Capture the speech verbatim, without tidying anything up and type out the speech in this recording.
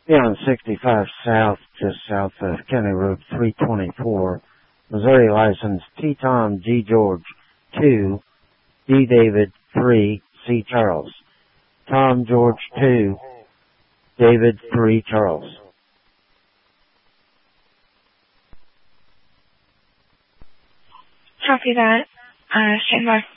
Be on sixty-five South, just south of County Road three twenty-four, Missouri license T Tom G George two, D David three, C Charles. Tom George two, David three, Charles. Copy that. Uh, stand by.